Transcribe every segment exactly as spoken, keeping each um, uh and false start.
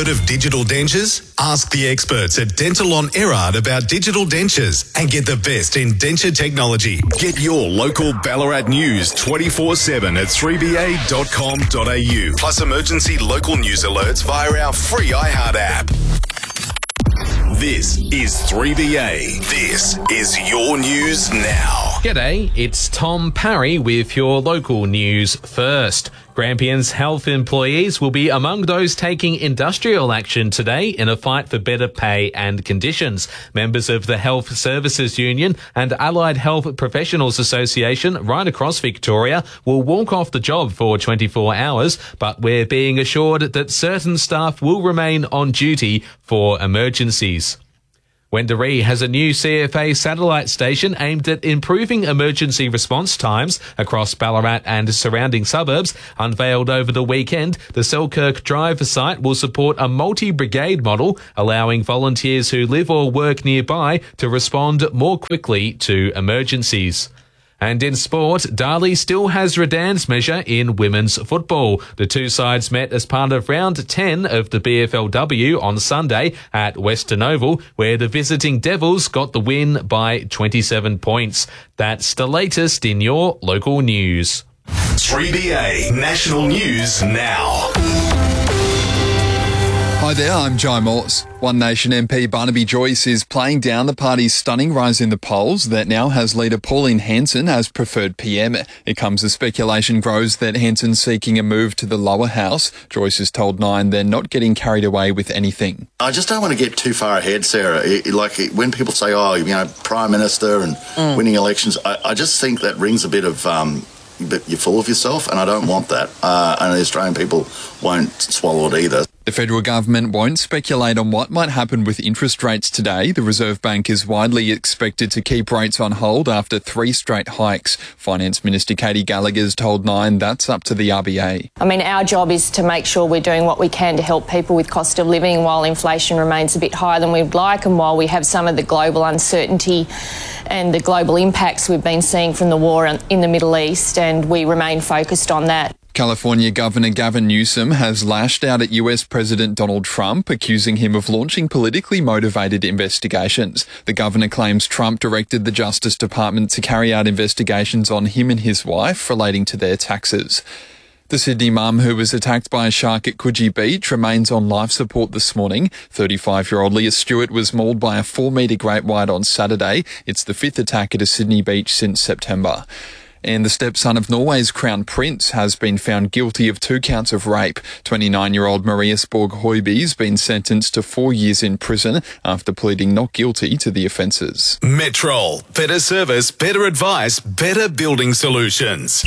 Heard of digital dentures? Ask the experts at Dental on Erard about digital dentures and get the best in denture technology. Get your local Ballarat news twenty-four seven at three b a dot com dot a u. Plus emergency local news alerts via our free iHeart app. This is three B A. This is your news now. G'day, it's Tom Parry with your local news first. Grampians health employees will be among those taking industrial action today in a fight for better pay and conditions. Members of the Health Services Union and Allied Health Professionals Association right across Victoria will walk off the job for twenty-four hours, but we're being assured that certain staff will remain on duty for emergencies. Wendouree has a new C F A satellite station aimed at improving emergency response times across Ballarat and surrounding suburbs. Unveiled over the weekend, the Selkirk Drive site will support a multi-brigade model, allowing volunteers who live or work nearby to respond more quickly to emergencies. And in sport, Darley still has Redan's measure in women's football. The two sides met as part of round ten of the B F L W on Sunday at Western Oval, where the visiting Devils got the win by twenty-seven points. That's the latest in your local news. three B A National News Now. Hi there, I'm Jai Morse. One Nation M P Barnaby Joyce is playing down the party's stunning rise in the polls that now has leader Pauline Hanson as preferred P M. It comes as speculation grows that Hanson's seeking a move to the lower house. Joyce has told Nine they're not getting carried away with anything. I just don't want to get too far ahead, Sarah. It, like when people say, oh, you know, Prime Minister and mm. winning elections, I, I just think that rings a bit of... Um, But you're full of yourself, and I don't want that. Uh, and the Australian people won't swallow it either. The federal government won't speculate on what might happen with interest rates today. The Reserve Bank is widely expected to keep rates on hold after three straight hikes. Finance Minister Katie Gallagher's told Nine that's up to the R B A. I mean, our job is to make sure we're doing what we can to help people with cost of living while inflation remains a bit higher than we'd like, and while we have some of the global uncertainty and the global impacts we've been seeing from the war in the Middle East, and we remain focused on that. California Governor Gavin Newsom has lashed out at U S President Donald Trump, accusing him of launching politically motivated investigations. The governor claims Trump directed the Justice Department to carry out investigations on him and his wife relating to their taxes. The Sydney mum who was attacked by a shark at Coogee Beach remains on life support this morning. thirty-five-year-old Leah Stewart was mauled by a four-metre great white on Saturday. It's the fifth attack at a Sydney beach since September. And the stepson of Norway's Crown Prince has been found guilty of two counts of rape. twenty-nine-year-old Marius Borg Høiby's been sentenced to four years in prison after pleading not guilty to the offences. Metrol. Better service, better advice, better building solutions.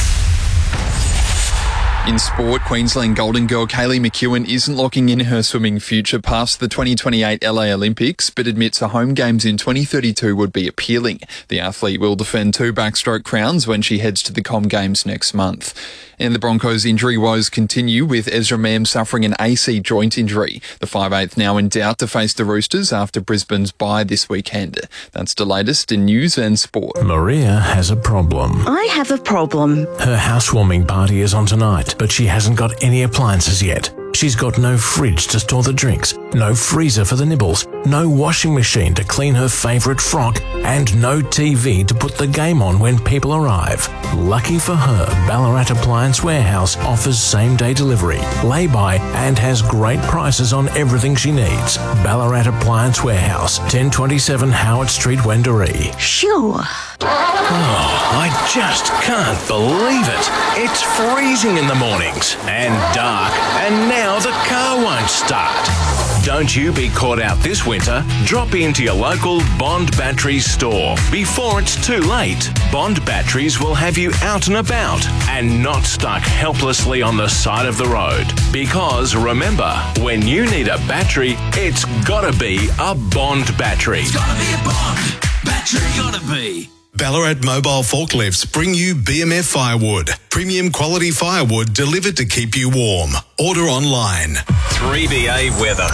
In sport, Queensland Golden Girl Kaylee McEwen isn't locking in her swimming future past the twenty twenty-eight L A Olympics, but admits a home games in twenty thirty-two would be appealing. The athlete will defend two backstroke crowns when she heads to the Com Games next month. And the Broncos' injury woes continue, with Ezra Mam suffering an A C joint injury. The five eighth now in doubt to face the Roosters after Brisbane's bye this weekend. That's the latest in news and sport. Maria has a problem. I have a problem. Her housewarming party is on tonight, but she hasn't got any appliances yet. She's got no fridge to store the drinks, no freezer for the nibbles, no washing machine to clean her favourite frock, and no T V to put the game on when people arrive. Lucky for her, Ballarat Appliance Warehouse offers same-day delivery, lay-by, and has great prices on everything she needs. Ballarat Appliance Warehouse, ten twenty-seven Howard Street, Wendouree. Sure. Oh, I just can't believe it. It's freezing in the mornings and dark, and now the car won't start. Don't you be caught out this winter. Drop into your local Bond Batteries store before it's too late. Bond Batteries will have you out and about and not stuck helplessly on the side of the road. Because remember, when you need a battery, it's gotta be a Bond battery. It's gotta be a Bond battery, gotta be. Ballarat Mobile Forklifts bring you B M F Firewood. Premium quality firewood delivered to keep you warm. Order online. three B A weather.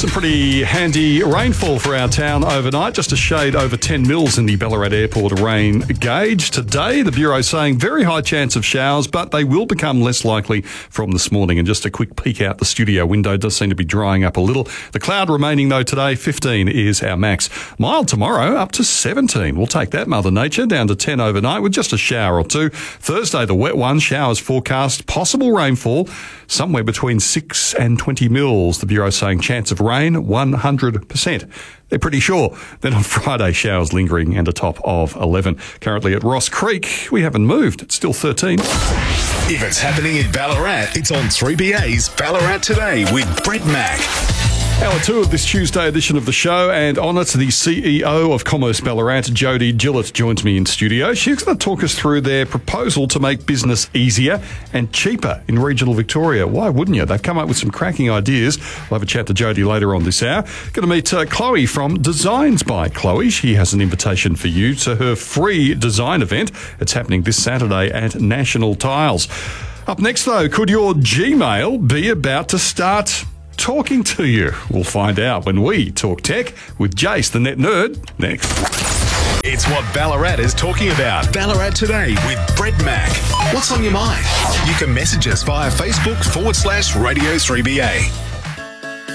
Some pretty handy rainfall for our town overnight, just a shade over ten mils in the Ballarat Airport rain gauge. Today, the Bureau saying very high chance of showers, but they will become less likely from this morning. And just a quick peek out the studio window does seem to be drying up a little. The cloud remaining, though, today, fifteen is our max. Mild tomorrow, up to seventeen. We'll take that, Mother Nature, down to ten overnight with just a shower or two. Thursday, the wet one, showers forecast, possible rainfall somewhere between six and twenty mils. The Bureau saying chance of rain, one hundred percent. They're pretty sure. Then on Friday, showers lingering and a top of eleven. Currently at Ross Creek, we haven't moved. It's still thirteen. If it's happening in Ballarat, it's on three B A's Ballarat Today with Brett Mack. Hour two of this Tuesday edition of the show, and on it, the C E O of Commerce Ballarat, Jody Gillett, joins me in studio. She's going to talk us through their proposal to make business easier and cheaper in regional Victoria. Why wouldn't you? They've come up with some cracking ideas. We'll have a chat to Jody later on this hour. Going to meet uh, Chloe from Designs by Chloe. She has an invitation for you to her free design event. It's happening this Saturday at National Tiles. Up next, though, could your Gmail be about to start talking to you? We'll find out when we talk tech with Jace, the net nerd, next. It's what Ballarat is talking about. Ballarat Today with Brett Mack. What's on your mind? You can message us via Facebook forward slash Radio three B A.